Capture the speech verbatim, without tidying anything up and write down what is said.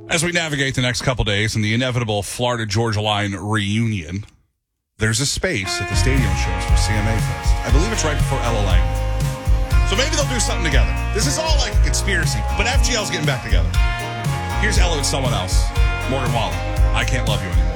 As we navigate the next couple days in the inevitable Florida-Georgia Line reunion, there's a space at the stadium shows for C M A Fest. I believe it's right before L L A. So maybe they'll do something together. This is all like a conspiracy, but F G L's getting back together. Here's Ella with someone else. Morgan Wallen. I Can't Love You Anymore.